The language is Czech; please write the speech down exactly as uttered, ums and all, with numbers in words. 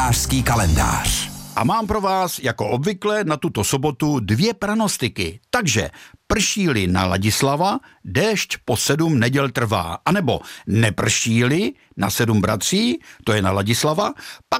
Rybářský kalendář. A mám pro vás, jako obvykle, na tuto sobotu dvě pranostiky. Takže prší-li na Ladislava, déšť po sedm neděl trvá. A nebo neprší-li na sedm bratří, to je na Ladislava, pak